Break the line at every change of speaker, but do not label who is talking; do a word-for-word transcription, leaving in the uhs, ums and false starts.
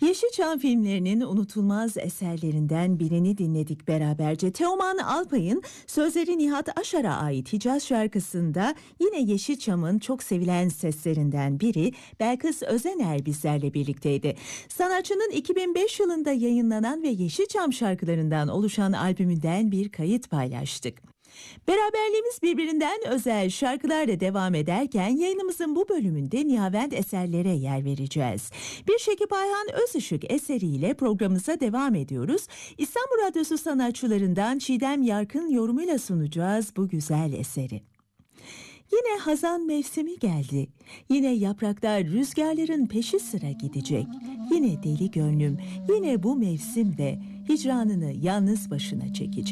Yeşilçam filmlerinin unutulmaz eserlerinden birini dinledik beraberce. Teoman Alpay'ın sözleri Nihat Aşar'a ait Hicaz şarkısında yine Yeşilçam'ın çok sevilen seslerinden biri Belkıs Özener bizlerle birlikteydi. Sanatçının iki bin beş yılında yayınlanan ve Yeşilçam şarkılarından oluşan albümünden bir kayıt paylaştık. Beraberliğimiz birbirinden özel şarkılarla devam ederken yayınımızın bu bölümünde Nihavend eserlere yer vereceğiz. Bir Şekip Ayhan Özışık eseriyle programımıza devam ediyoruz. İstanbul Radyosu sanatçılarından Çiğdem Yarkın yorumuyla sunacağız bu güzel eseri. Yine hazan mevsimi geldi. Yine yapraklar rüzgarların peşi sıra gidecek. Yine deli gönlüm, yine bu mevsimde hicranını yalnız başına çekecek.